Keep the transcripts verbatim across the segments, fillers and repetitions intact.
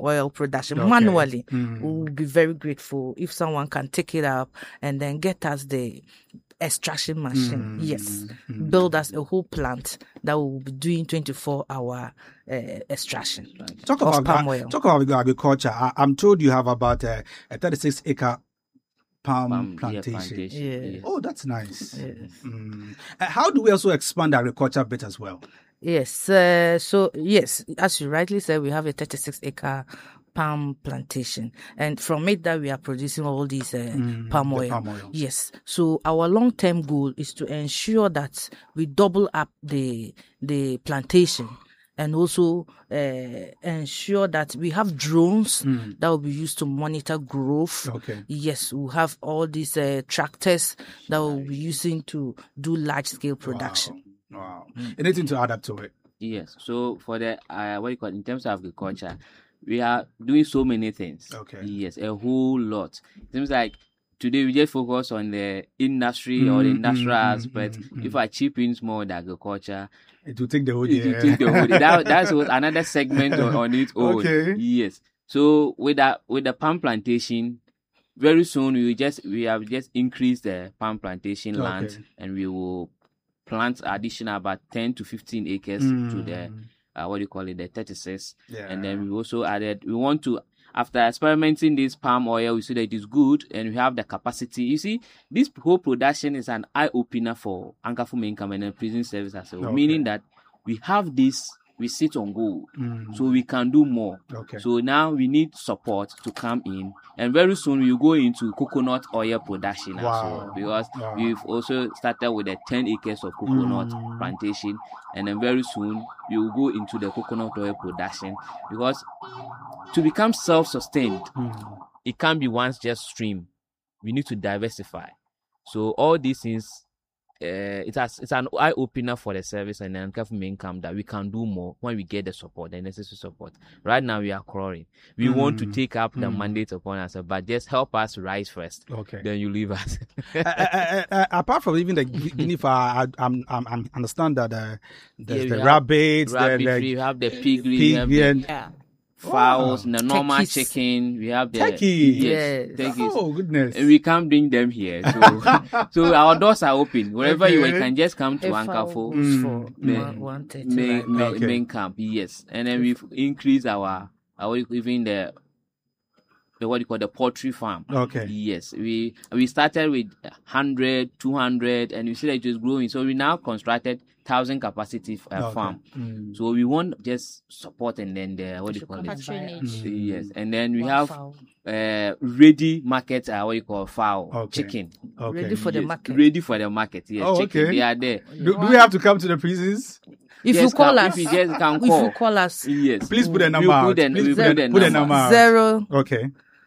oil production Okay. manually. Mm. We will be very grateful if someone can take it up and then get us the extraction machine. Mm. Yes. Mm. Build us a whole plant that will be doing twenty-four hour uh, extraction Talk of about palm oil. talk about agriculture. I, I'm told you have about uh, a thirty-six acre palm, Palm, yeah, plantation. plantation. Yeah. Yes. Oh, that's nice. Yes. Mm. Uh, how do we also expand the agriculture bit as well? Yes. Uh, so yes, as you rightly said, we have a thirty-six acre palm plantation, and from it that we are producing all these uh, Mm, palm the oil. palm oils. Yes. So our long term goal is to ensure that we double up the the plantation. And also uh, ensure that we have drones Mm. that will be used to monitor growth. Okay. Yes, we'll have all these uh, tractors that we'll be using to do large scale production. Wow. wow. Anything to add up to it? Yes. So for the uh, what you call in terms of agriculture, we are doing so many things. Okay. Yes, a whole lot. It seems like today we just focus on the industry or the Mm, industrial mm, aspect. mm, mm, If I chip in more the agriculture, It will take the whole it day. will take the whole day. That, that's what another segment on, on its own. Okay. Yes. So with that, with the palm plantation, very soon we will just we have just increased the palm plantation land, Okay. and we will plant additional about ten to fifteen acres Mm. to the uh, what do you call it, the thirty-six. Yeah. And then we also added, we want to, after experimenting this palm oil, we see that it is good and we have the capacity. You see, this whole production is an eye opener for Ankafu Main Camp and the prison service as well, Okay. meaning that we have this, we sit on gold, Mm. so we can do more. Okay. So now we need support to come in, and very soon we will go into coconut oil production as Wow. well, because Wow. we've also started with the ten acres of coconut Mm. plantation, and then very soon we will go into the coconut oil production, because to become self-sustained, Mm. it can't be one just stream. We need to diversify. So all these things, uh, it has, it's an eye opener for the service and the Ankafu Main Camp that we can do more when we get the support, the necessary support. Right now we are crawling. We Mm. want to take up the Mm. mandate upon us, but just help us rise first. Okay. Then you leave us. uh, uh, uh, apart from even the guinea fowl, I, I'm, I'm, I'm understand that uh, there's Yeah, the we have rabbits, Rabbit, the, we the have the piggery, we pig, have the and Yeah. fowls, Wow. the normal Turkeys. chicken, we have the Turkey. yes, Yes. turkeys. oh goodness. And we can't bring them here. So, so our doors are open. Wherever you, Okay. you can just come to If I Ankafo goes Mm. for Main- one, one thirty main, right now. main, Okay. main camp, yes. And then we've increased our, our even the, the what you call the poultry farm. Okay. Yes, we we started with one hundred, two hundred, and we see that it was growing. So we now constructed one thousand capacity uh, Okay. farm. Mm. So we want just support, and then the what do you call it? Patronage. Mm. Yes, and then we One have fowl. uh, ready market, uh, what you call fowl, Okay. chicken. Okay. Ready for the Yes, market. Ready for the market. Yes, Oh, chicken. okay. They are there. do, do we have to come to the prisons? If Just you call come- us, if you just can if call. you call us Yes. Please put a We'll number out. put the- Please we'll put, put the, the put the number. number out. zero. Okay.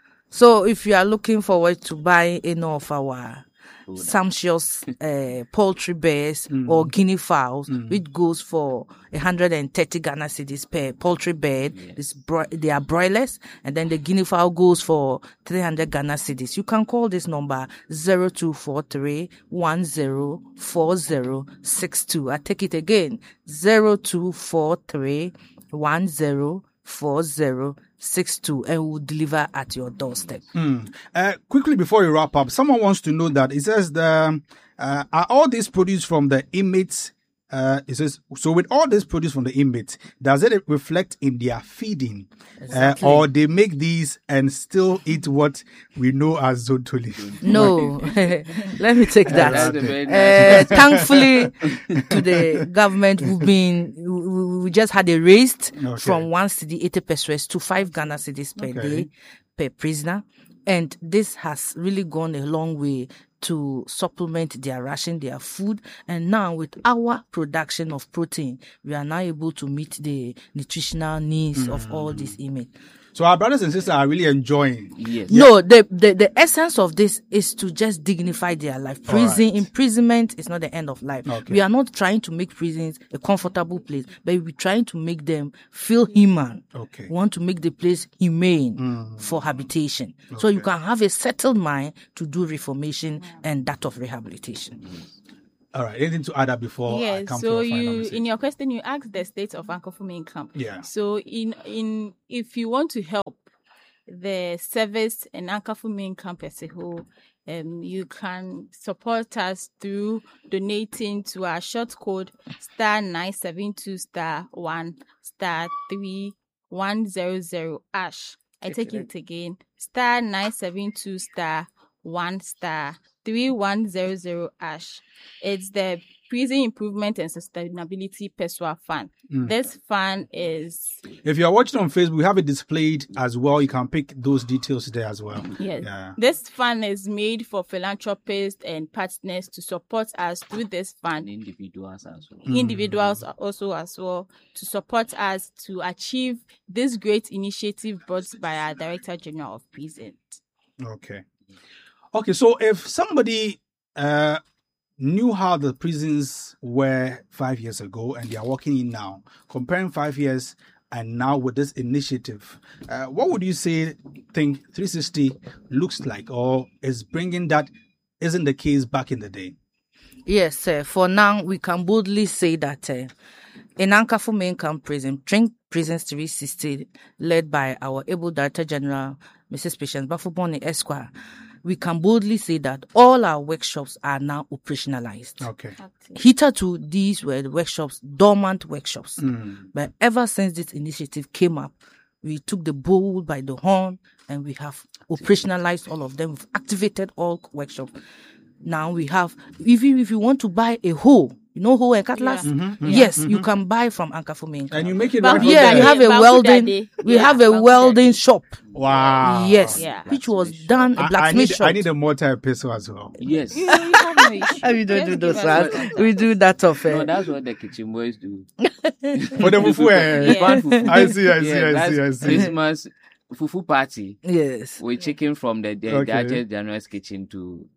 So if you are looking forward to buy any of our sumptuous uh, poultry bears Mm. or guinea fowls, Mm. which goes for one hundred thirty Ghana cedis per poultry bed. Yes. This bro- they are broilers, and then the guinea fowl goes for three hundred Ghana cedis. You can call this number zero two four three one zero four zero six two. I take it again, zero two four three one zero four zero six two, and we'll deliver at your doorstep. Mm. Uh, quickly before we wrap up, someone wants to know that it says the uh, are all these produced from the inmates? Uh, it says so. With all this produce from the inmates, does it reflect in their feeding, Exactly. uh, or they make these and still eat what we know as zontoli? No, let me take that. That's a very Uh, nice thankfully, to the government, we've been we, we just had a raise Okay. from one cedi eighty pesos to five Ghana cedis per Okay. day per prisoner, and this has really gone a long way to supplement their ration, their food. And now with our production of protein, we are now able to meet the nutritional needs of all these inmates. So our brothers and sisters are really enjoying. Yes. No, the, the the essence of this is to just dignify their life. Prison, right. imprisonment is not the end of life. Okay. We are not trying to make prisons a comfortable place, but we're trying to make them feel human. Okay. We want to make the place humane for habitation. So you can have a settled mind to do reformation and that of rehabilitation. All right. Anything to add up before I Yes, come so for a final you message? in your question you asked the state of Ankafu main camp. Yeah. So in in if you want to help the service in Ankafu main camp as a whole, um, you can support us through donating to our short code star nine seven two star one star three one zero zero ash. I take it again. Star nine seven two star one star three one zero zero ash. It's the Prison Improvement and Sustainability Peswa Fund. Mm. This fund is If you are watching on Facebook, we have it displayed as well. You can pick those details there as well. yes. Yeah. This fund is made for philanthropists and partners to support us through this fund. And individuals as well. Mm. Individuals are also as well to support us to achieve this great initiative brought by our Director General of Prison. Okay. Okay. So if somebody uh, knew how the prisons were five years ago and they are working in now, comparing five years and now with this initiative, uh, what would you say think three sixty looks like or is bringing that isn't the case back in the day? Yes, uh, for now, we can boldly say that uh, in Ankafu main camp prison, Drink Prisons three sixty, led by our able Director General, Missus Patience Bafuboni Esquire, we can boldly say that all our workshops are now operationalized. Okay. Hitherto, these were the workshops, dormant workshops. Mm. But ever since this initiative came up, we took the bull by the horn and we have operationalized all of them. We've activated all workshops. Now we have, even if you want to buy a hoe, you know hoe and cutlass? Yeah. Mm-hmm. Yes, you can buy from Ankafu main camp. And you make it But right who Yeah, that you day? have a Babu welding. Dade. We Yeah, have a Babu welding shop. Wow. Yes, Yeah. which was done a I, I, blacksmith need, shop. I need a multi-epistle as well. Yes. You, you have no issue. we don't do Just those give us ones. that. We do that of No, uh, that's what the kitchen boys do. For the fufu, eh? Yeah. Pan fufu. I see, I see, Yeah, I that's see, I see. Christmas fufu party yes. with chicken from the, the Okay. Director General's kitchen to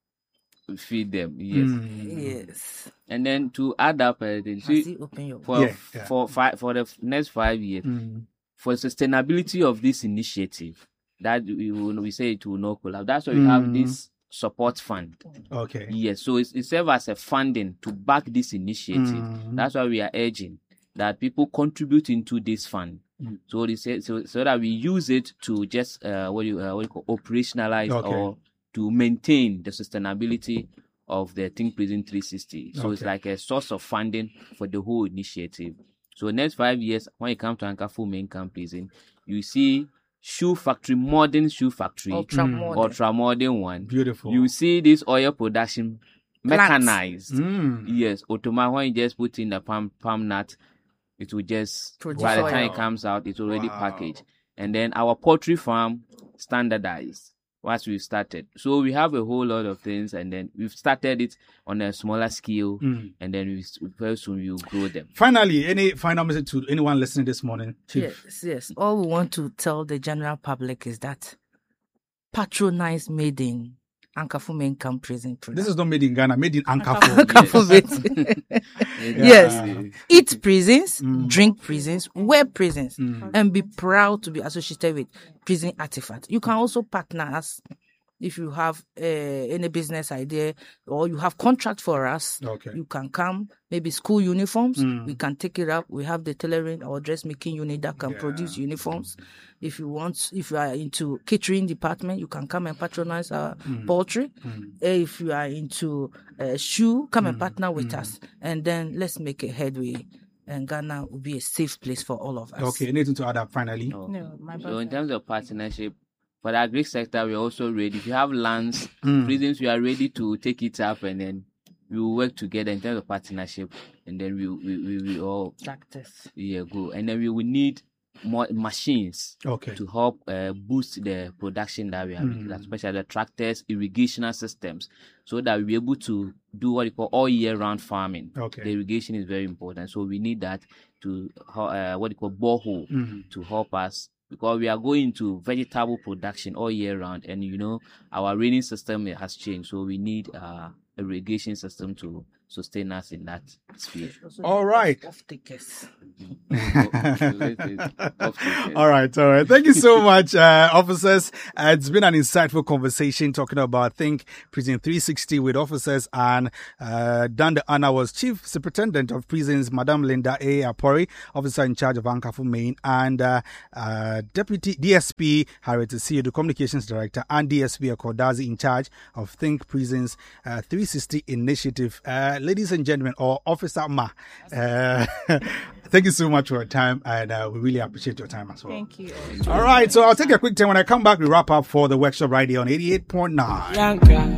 feed them. Yes. Mm. Yes. And then to add up, uh, the- I see, see open your for Yeah, yeah. for five for the f- next five years, Mm. for sustainability of this initiative, that we will, we say it will not collapse. That's why we have Mm. this support fund. Okay. Yes, so it's, it serves as a funding to back this initiative. Mm. That's why we are urging that people contribute into this fund. Mm. So they say so, so that we use it to just uh, what you uh, what you call operationalize Okay. or to maintain the sustainability of the Think Prison three sixty. So it's Okay. like a source of funding for the whole initiative. So next five years, when you come to Ankafu main camp prison, you see shoe factory, modern shoe factory, ultra Mm. modern. ultra modern one. Beautiful. You see this oil production Plants. mechanized. Mm. Yes, automatic. When you just put in the palm palm nut, it will just Produce by the oil. time it comes out, it's already Wow. packaged. And then our poultry farm standardized once we started. So we have a whole lot of things, and then we've started it on a smaller scale, Mm. and then we s- very soon we will grow them. Finally, any final message to anyone listening this morning, Chief? Yes, yes. All we want to tell the general public is that patronize made in Ankafu main camp prison. This is not made in Ghana, made in Ankafu. Ankafu Yes. Yes. Eat prisons, Mm. drink prisons, wear prisons, Mm. and be proud to be associated with prison artifacts. You can also partner us if you have uh, any business idea or you have contract for us. Okay. You can come, maybe school uniforms. Mm. We can take it up. We have the tailoring or dressmaking unit that can Yeah. produce uniforms. If you want, if you are into catering department, you can come and patronize our Mm. poultry. Mm. If you are into uh, shoe, come and Mm. partner with Mm. us, and then let's make a headway. And Ghana will be a safe place for all of us. Okay, anything to add up finally? No. No, my So in brother. terms of partnership, for the agri sector, we're also ready. If you have lands, Mm. prisons, we are ready to take it up, and then we will work together in terms of partnership, and then we we we, we all Practice. yeah go, and then we will need more machines Okay. to help uh, boost the production that we have, Mm. especially the tractors, irrigational systems, so that we'll be able to do what you call all year round farming. Okay. The irrigation is very important, so we need that to uh, what you call borehole Mm. to help us, because we are going to vegetable production all year round, and you know our raining system has changed, so we need uh, irrigation system to sustain us in that sphere. All right. Off takers. All right, all right. Thank you so much, uh, officers. Uh, it's been an insightful conversation talking about, I think, Prison three sixty with officers, and uh, Dan the Anna was Chief Superintendent of Prisons, Madam Linda A. Apori, officer in charge of Ankafo Main, and uh, uh, Deputy D S P Harriet Sio, the Communications Director, and D S P Akodazi in charge of Think Prisons uh, three sixty initiative. Uh, ladies and gentlemen, or Officer Ma, uh, thank you so much for your time, and uh, we really appreciate your time as well. Thank you. All right, so I'll take a quick time. When I come back, we wrap up for the workshop right here on eighty-eight point nine.